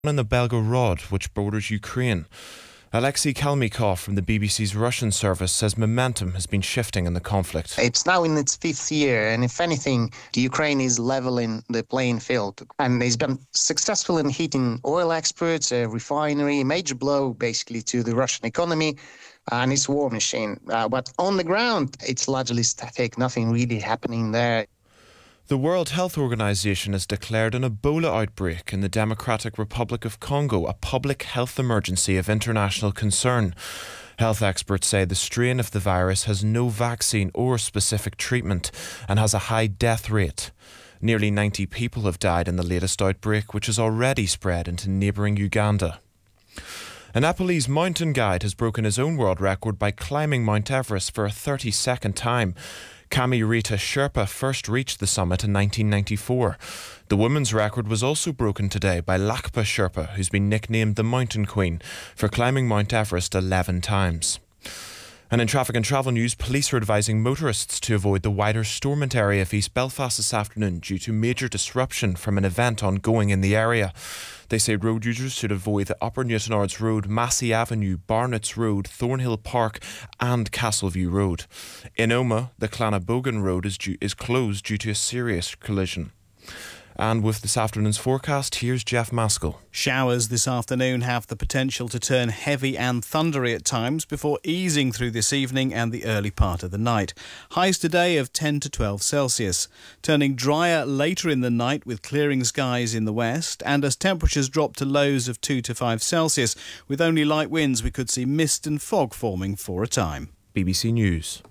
in the Belgorod, which borders Ukraine. Alexei Kalmykov from the BBC's Russian service says momentum has been shifting in the conflict. It's now in its fifth year, and if anything, the Ukraine is leveling the playing field. And it's been successful in hitting oil exports, a refinery, a major blow basically to the Russian economy and its war machine. But on the ground, it's largely static, nothing really happening there. The World Health Organization has declared an Ebola outbreak in the Democratic Republic of Congo a public health emergency of international concern. Health experts say the strain of the virus has no vaccine or specific treatment and has a high death rate. Nearly 90 people have died in the latest outbreak, which has already spread into neighbouring Uganda. A Nepalese mountain guide has broken his own world record by climbing Mount Everest for a 32nd time. Kami Rita Sherpa first reached the summit in 1994. The women's record was also broken today by Lakpa Sherpa, who's been nicknamed the Mountain Queen, for climbing Mount Everest 11 times. And in traffic and travel news, police are advising motorists to avoid the wider Stormont area of East Belfast this afternoon due to major disruption from an event ongoing in the area. They say road users should avoid the Upper Newtownards Road, Massey Avenue, Barnett's Road, Thornhill Park and Castleview Road. In Omagh, the Clannabogan Road is closed due to a serious collision. And with this afternoon's forecast, here's Jeff Maskell. Showers this afternoon have the potential to turn heavy and thundery at times before easing through this evening and the early part of the night. Highs today of 10 to 12 Celsius. Turning drier later in the night with clearing skies in the west, and as temperatures drop to lows of 2 to 5 Celsius. With only light winds, we could see mist and fog forming for a time. BBC News.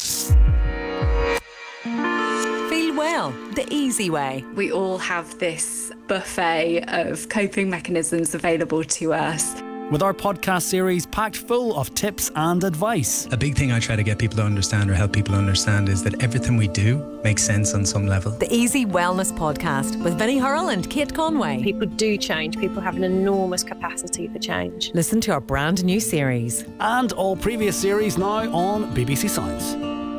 Well, the easy way. We all have this buffet of coping mechanisms available to us. With our podcast series packed full of tips and advice. A big thing I try to get people to understand or help people understand is that everything we do makes sense on some level. The Easy Wellness Podcast with Vinnie Hurrell and Kate Conway. People do change. People have an enormous capacity for change. Listen to our brand new series. And all previous series now on BBC Sounds.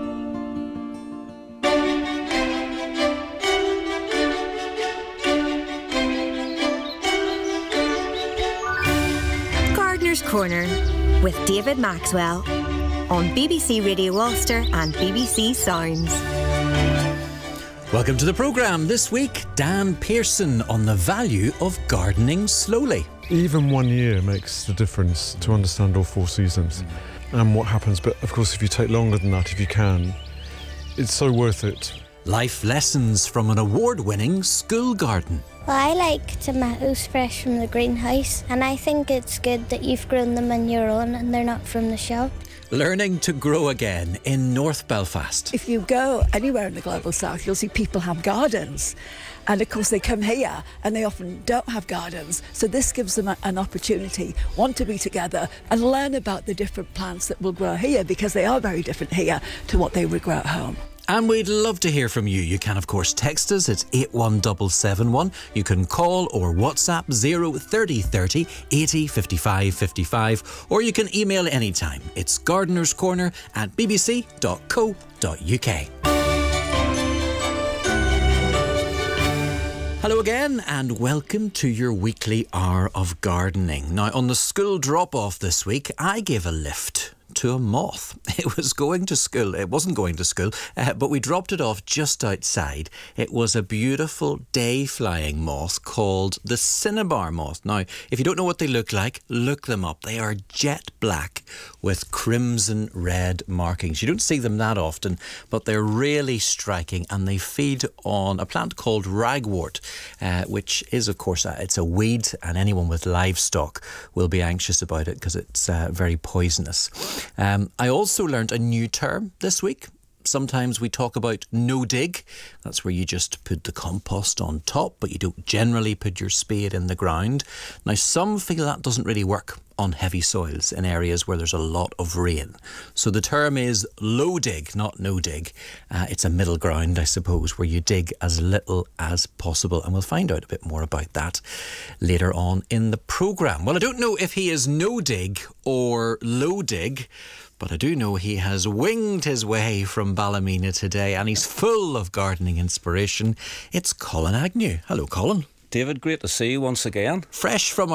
Corner with David Maxwell on BBC Radio Ulster and BBC Sounds. Welcome to the programme. This week, Dan Pearson on the value of gardening slowly. Even 1 year makes the difference to understand all 4 seasons and what happens. But of course, if you take longer than that, if you can, it's so worth it. Life lessons from an award-winning school garden. Well, I like tomatoes fresh from the greenhouse, and I think it's good that you've grown them on your own and they're not from the shop. Learning to grow again in North Belfast. If you go anywhere in the global south, you'll see people have gardens. And of course they come here and they often don't have gardens. So this gives them an opportunity, want to be together and learn about the different plants that will grow here, because they are very different here to what they would grow at home. And we'd love to hear from you. You can, of course, text us. It's 81771. You can call or WhatsApp 03030 80 55 55. Or you can email anytime. It's gardenerscorner@bbc.co.uk. Hello again and welcome to your weekly hour of gardening. Now, on the school drop-off this week, I gave a lift to a moth. It was going to school. It wasn't going to school, but we dropped it off just outside. It was a beautiful day-flying moth called the cinnabar moth. Now, if you don't know what they look like, look them up. They are jet black with crimson red markings. You don't see them that often, but they're really striking, and they feed on a plant called ragwort, which is, of course, it's a weed, and anyone with livestock will be anxious about it because it's very poisonous. I also learned a new term this week. Sometimes we talk about no-dig. That's where you just put the compost on top, but you don't generally put your spade in the ground. Now, some feel that doesn't really work on heavy soils in areas where there's a lot of rain. So the term is low-dig, not no-dig. It's a middle ground, I suppose, where you dig as little as possible. And we'll find out a bit more about that later on in the programme. Well, I don't know if he is no-dig or low-dig, but I do know he has winged his way from Ballymena today, and he's full of gardening inspiration. It's Colin Agnew. Hello, Colin. David, great to see you once again. Fresh from